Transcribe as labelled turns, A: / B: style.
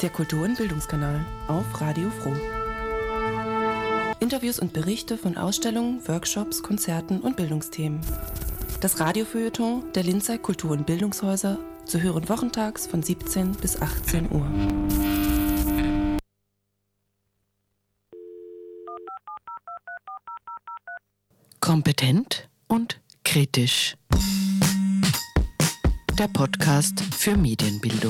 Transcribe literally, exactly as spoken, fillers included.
A: Der Kultur- und Bildungskanal auf Radio Froh. Interviews und Berichte von Ausstellungen, Workshops, Konzerten und Bildungsthemen. Das Radiofeuilleton der Linzer Kultur- und Bildungshäuser zu hören wochentags von siebzehn bis achtzehn Uhr.
B: Kompetent und kritisch. Der Podcast für Medienbildung.